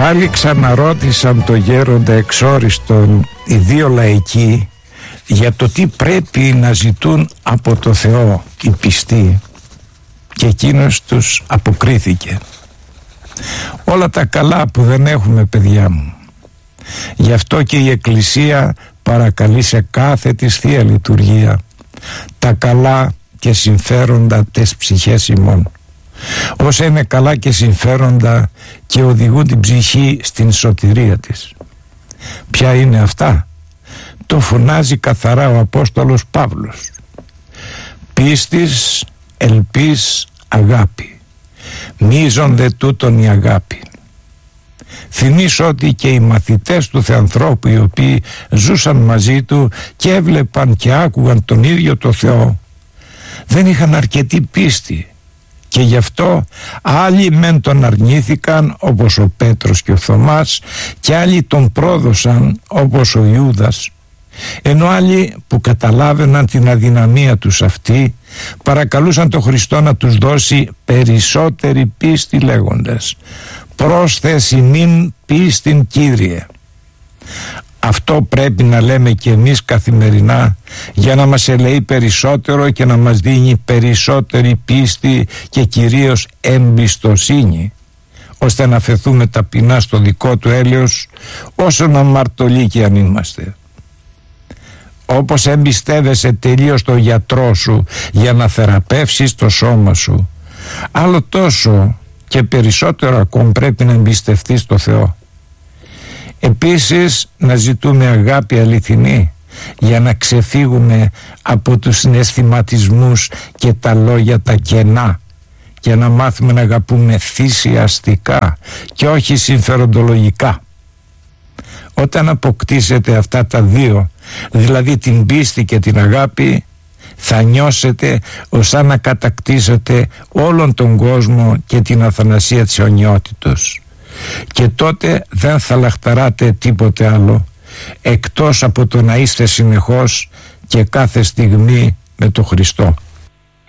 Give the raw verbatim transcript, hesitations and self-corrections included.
Πάλι ξαναρώτησαν το γέροντα εξόριστον οι δύο λαϊκοί για το τι πρέπει να ζητούν από το Θεό οι πιστοί, και εκείνος τους αποκρίθηκε: όλα τα καλά που δεν έχουμε, παιδιά μου. Γι' αυτό και η Εκκλησία παρακαλεί σε κάθε της Θεία Λειτουργία τα καλά και συμφέροντα τες ψυχές ημών, όσα είναι καλά και συμφέροντα και οδηγούν την ψυχή στην σωτηρία της. Ποια είναι αυτά? Το φωνάζει καθαρά ο Απόστολος Παύλος: πίστης, ελπίς, αγάπη. Μείζον δε τούτον η αγάπη. Θυμίσω ότι και οι μαθητές του Θεανθρώπου, οι οποίοι ζούσαν μαζί του και έβλεπαν και άκουγαν τον ίδιο το Θεό, δεν είχαν αρκετή πίστη, και γι' αυτό άλλοι μεν τον αρνήθηκαν, όπως ο Πέτρος και ο Θωμάς, και άλλοι τον πρόδωσαν, όπως ο Ιούδας, ενώ άλλοι που καταλάβαιναν την αδυναμία τους αυτή παρακαλούσαν τον Χριστό να τους δώσει περισσότερη πίστη, λέγοντας: πρόσθεση νυν πίστην, Κύριε. Αυτό πρέπει να λέμε και εμείς καθημερινά, για να μας ελεεί περισσότερο και να μας δίνει περισσότερη πίστη και κυρίως εμπιστοσύνη, ώστε να φεθούμε ταπεινά στο δικό του έλεος, όσον αμαρτωλοί και αν είμαστε. Όπως εμπιστεύεσαι τελείως τον γιατρό σου για να θεραπεύσεις το σώμα σου, άλλο τόσο και περισσότερο ακόμη πρέπει να εμπιστευτείς το Θεό. Επίσης, να ζητούμε αγάπη αληθινή, για να ξεφύγουμε από τους συναισθηματισμούς και τα λόγια τα κενά, και να μάθουμε να αγαπούμε θυσιαστικά και όχι συμφεροντολογικά. Όταν αποκτήσετε αυτά τα δύο, δηλαδή την πίστη και την αγάπη, θα νιώσετε ως σαν να κατακτήσετε όλον τον κόσμο και την αθανασία της αιωνιότητος, και τότε δεν θα λαχταράτε τίποτε άλλο εκτός από το να είστε συνεχώς και κάθε στιγμή με τον Χριστό.